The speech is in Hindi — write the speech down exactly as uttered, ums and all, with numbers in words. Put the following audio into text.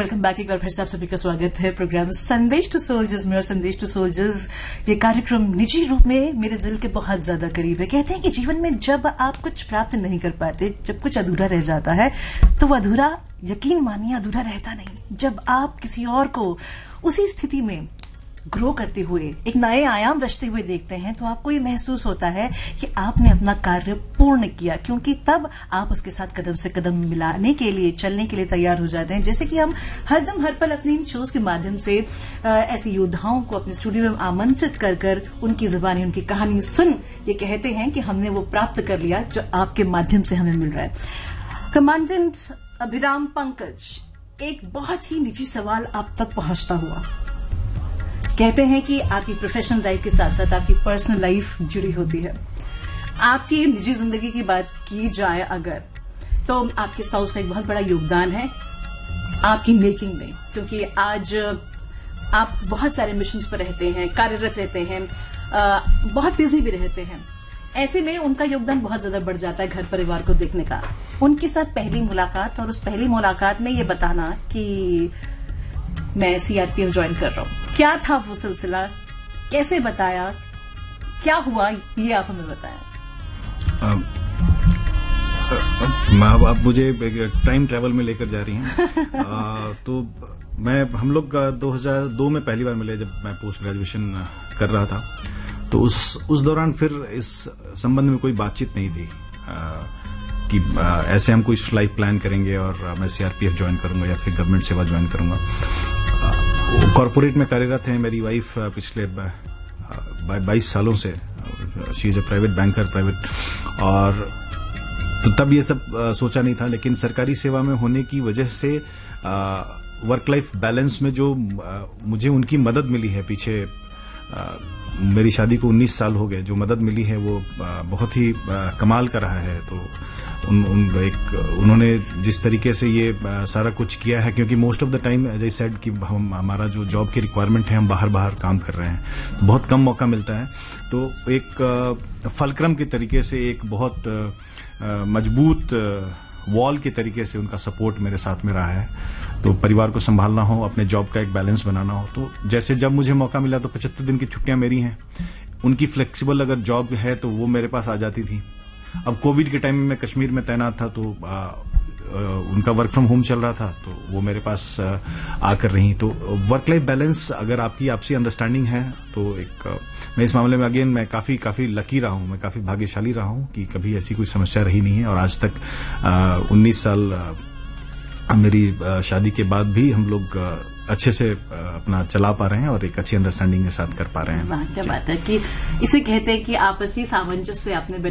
Welcome back. एक बार फिर से आप सभी का स्वागत है प्रोग्राम संदेश टू सोल्जर्स में। और संदेश टू सोल्जर्स ये कार्यक्रम निजी रूप में मेरे दिल के बहुत ज्यादा करीब है। कहते हैं कि जीवन में जब आप कुछ प्राप्त नहीं कर पाते, जब कुछ अधूरा रह जाता है, तो वो अधूरा यकीन मानिए अधूरा रहता नहीं। जब आप किसी और को उसी स्थिति में ग्रो करते हुए एक नए आयाम रचते हुए देखते हैं तो आपको ये महसूस होता है कि आपने अपना कार्य पूर्ण किया, क्योंकि तब आप उसके साथ कदम से कदम मिलाने के लिए, चलने के लिए तैयार हो जाते हैं। जैसे कि हम हरदम हर पल अपने इन शोज के माध्यम से ऐसे योद्धाओं को अपने स्टूडियो में आमंत्रित कर कर उनकी जुबानी, उनकी कहानी सुन ये कहते हैं कि हमने वो प्राप्त कर लिया जो आपके माध्यम से हमें मिल रहा है। कमांडेंट अभिराम पंकज, एक बहुत ही निजी सवाल आप तक पहुंचता हुआ। कहते हैं कि आपकी प्रोफेशनल लाइफ के साथ साथ आपकी पर्सनल लाइफ जुड़ी होती है। आपकी निजी जिंदगी की बात की जाए अगर, तो आपके स्पाउस का एक बहुत बड़ा योगदान है आपकी मेकिंग में, क्योंकि आज आप बहुत सारे मिशंस पर रहते हैं, कार्यरत रहते हैं, बहुत बिजी भी रहते हैं। ऐसे में उनका योगदान बहुत ज्यादा बढ़ जाता है घर परिवार को देखने का। उनके साथ पहली मुलाकात और उस पहली मुलाकात में ये बताना कि मैं सीआरपीएफ ज्वाइन कर रहा हूं, क्या था वो सिलसिला, कैसे बताया, क्या हुआ, ये आप हमें बताएं। अब आप मुझे टाइम ट्रैवल में लेकर जा रही हैं। आ, तो मैं हम लोग दो हज़ार दो में पहली बार मिले जब मैं पोस्ट ग्रेजुएशन कर रहा था। तो उस उस दौरान फिर इस संबंध में कोई बातचीत नहीं थी आ, कि आ, ऐसे हम कोई लाइफ प्लान करेंगे और मैं सीआरपीएफ ज्वाइन करूंगा या फिर गवर्नमेंट सेवा ज्वाइन करूंगा। कॉर्पोरेट में कार्यरत हैं मेरी वाइफ पिछले बाईस सालों से। She is a private banker, private, और तो तब ये सब आ, सोचा नहीं था। लेकिन सरकारी सेवा में होने की वजह से वर्क लाइफ बैलेंस में जो आ, मुझे उनकी मदद मिली है, पीछे आ, मेरी शादी को उन्नीस साल हो गए, जो मदद मिली है वो आ, बहुत ही आ, कमाल का रहा है। तो उन, उन एक उन्होंने जिस तरीके से ये आ, सारा कुछ किया है, क्योंकि most of the time as I said कि हम हमारा जो जॉब की रिक्वायरमेंट है, हम बाहर बाहर काम कर रहे हैं, तो बहुत कम मौका मिलता है। तो एक आ, फलक्रम के तरीके से, एक बहुत आ, मजबूत वॉल के तरीके से उनका सपोर्ट मेरे साथ में रहा है। तो परिवार को संभालना हो, अपने जॉब का एक बैलेंस बनाना हो, तो जैसे जब मुझे मौका मिला तो पचहत्तर दिन की छुट्टियां मेरी हैं, उनकी फ्लेक्सिबल अगर जॉब है तो वो मेरे पास आ जाती थी। अब कोविड के टाइम में मैं कश्मीर में तैनात था, तो आ, आ, उनका वर्क फ्रॉम होम चल रहा था, तो वो मेरे पास आ, आकर रही। तो वर्क लाइफ बैलेंस अगर आपकी आपसी अंडरस्टैंडिंग है तो एक आ, मैं इस मामले में अगेन मैं काफी काफी लकी रहा हूं, मैं काफी भाग्यशाली रहा हूं कि कभी ऐसी कोई समस्या रही नहीं है। और आज तक उन्नीस साल आ, मेरी आ, शादी के बाद भी हम लोग आ, अच्छे से अपना चला पा रहे हैं और एक अच्छी अंडरस्टैंडिंग के साथ कर पा रहे हैं। क्या बात है कि इसे कहते हैं कि आपसी सामंजस्य आपने